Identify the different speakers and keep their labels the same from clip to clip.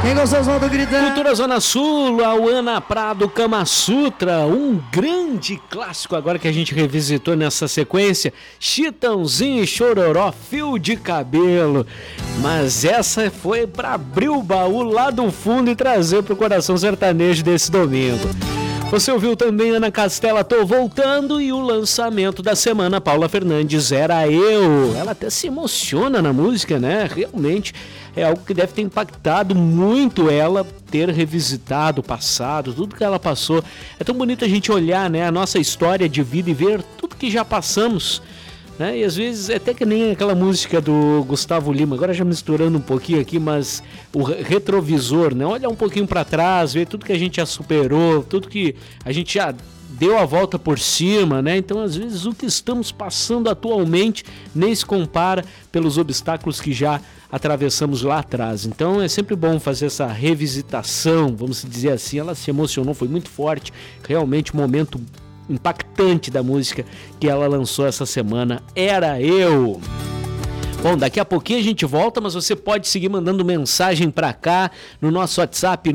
Speaker 1: Quem gostou, solta gritando.
Speaker 2: Cultura Zona Sul, Auana Prado, Kama Sutra, um grande clássico agora que a gente revisitou nessa sequência, Chitãozinho e Chororó, Fio de Cabelo. Mas essa foi para abrir o baú lá do fundo e trazer pro coração sertanejo desse domingo. Você ouviu também Ana Castela, Tô Voltando, e o lançamento da semana, Paula Fernandes, Era Eu. Ela até se emociona na música, né? Realmente é algo que deve ter impactado muito ela, ter revisitado o passado, tudo que ela passou. É tão bonito a gente olhar, né, a nossa história de vida e ver tudo que já passamos, né? E às vezes até que nem aquela música do Gustavo Lima, agora já misturando um pouquinho aqui, mas o retrovisor, né? Olhar um pouquinho para trás, ver tudo que a gente já superou, tudo que a gente já deu a volta por cima, né? Então às vezes o que estamos passando atualmente nem se compara pelos obstáculos que já atravessamos lá atrás. Então é sempre bom fazer essa revisitação, vamos dizer assim. Ela se emocionou, foi muito forte, realmente um momento impactante da música que ela lançou essa semana, Era Eu. Bom, daqui a pouquinho a gente volta, mas você pode seguir mandando mensagem pra cá no nosso WhatsApp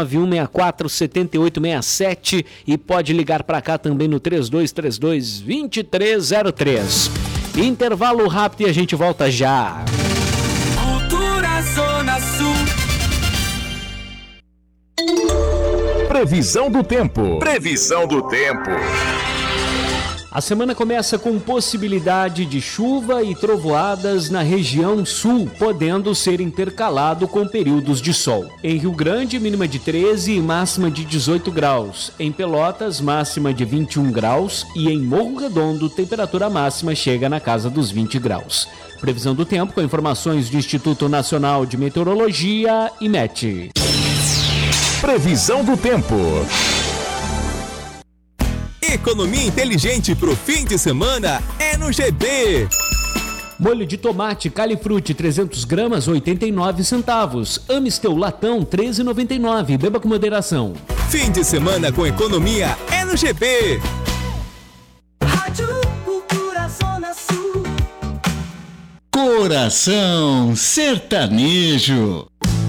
Speaker 2: 991647867 e pode ligar pra cá também no 3232-2303. Intervalo rápido e a gente volta já.
Speaker 3: Cultura Zona Sul.
Speaker 4: Previsão do tempo. Previsão do tempo.
Speaker 2: A semana começa com possibilidade de chuva e trovoadas na região sul, podendo ser intercalado com períodos de sol. Em Rio Grande, mínima de 13 e máxima de 18 graus. Em Pelotas, máxima de 21 graus. E em Morro Redondo, temperatura máxima chega na casa dos 20 graus. Previsão do tempo com informações do Instituto Nacional de Meteorologia, IMET.
Speaker 4: Previsão do tempo.
Speaker 3: Economia inteligente pro fim de semana é no GB.
Speaker 2: Molho de tomate Califruti 300 gramas 89 centavos. Amistel latão 13,99. Beba com moderação.
Speaker 3: Fim de semana com economia é no GB.
Speaker 5: Rádio Cultura Zona Sul.
Speaker 1: Coração Sertanejo.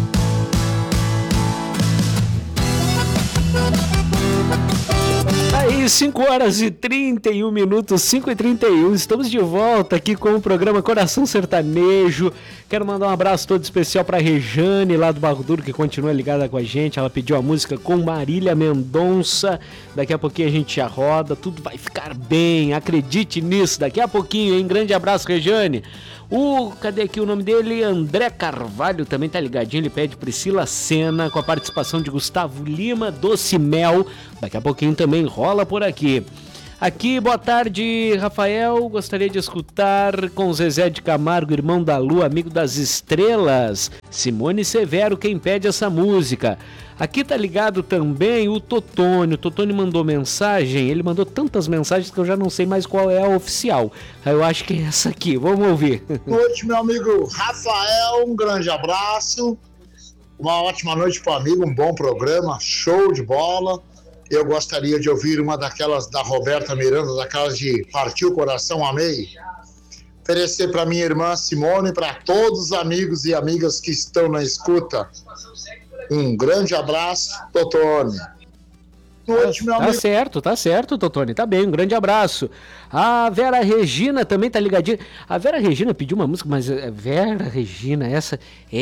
Speaker 2: Aí, 5 horas e 31 minutos, 5h31, estamos de volta aqui com o programa Coração Sertanejo. Quero mandar um abraço todo especial para Rejane, lá do Barro Duro, que continua ligada com a gente. Ela pediu a música com Marília Mendonça. Daqui a pouquinho a gente já roda, tudo vai ficar bem, acredite nisso. Daqui a pouquinho, hein? Grande abraço, Rejane. Cadê aqui o nome dele? André Carvalho também tá ligadinho, ele pede Priscila Senna, com a participação de Gustavo Lima, Doce Mel. Daqui a pouquinho também rola por aqui. Aqui, boa tarde, Rafael. Gostaria de escutar com Zezé de Camargo, Irmão da Lua, Amigo das Estrelas. Simone Severo, quem pede essa música. Aqui tá ligado também o Totônio. O Totônio mandou mensagem. Ele mandou tantas mensagens que eu já não sei mais qual é a oficial. Eu acho que é essa aqui. Vamos ouvir.
Speaker 6: Boa noite, meu amigo Rafael. Um grande abraço. Uma ótima noite pro amigo. Um bom programa. Show de bola. Eu gostaria de ouvir uma daquelas da Roberta Miranda, daquelas de Partiu o Coração, Amei. Oferecer para minha irmã Simone, para todos os amigos e amigas que estão na escuta. Um grande abraço, Totônio. Noite, meu amigo.
Speaker 2: Tá certo, Totônio, tá bem, um grande abraço. A Vera Regina também tá ligadinha. A Vera Regina pediu uma música, mas Vera Regina, essa,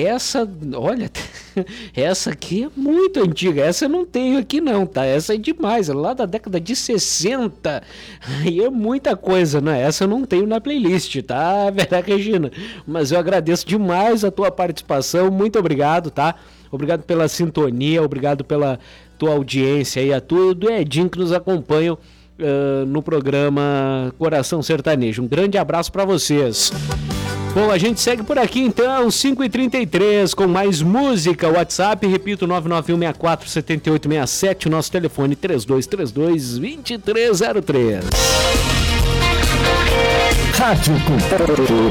Speaker 2: olha, essa aqui é muito antiga, essa eu não tenho aqui não, tá? Essa é demais, é lá da década de 60, aí é muita coisa, né? Essa eu não tenho na playlist, tá, Vera Regina? Mas eu agradeço demais a tua participação, muito obrigado, tá? Obrigado pela sintonia, obrigado pela tua audiência e a tua do Edinho que nos acompanham no programa Coração Sertanejo. Um grande abraço para vocês. Bom, a gente segue por aqui então, 5h33 com mais música. WhatsApp, repito, 991647867, o nosso telefone 3232-2303.
Speaker 4: Rádio Cultura.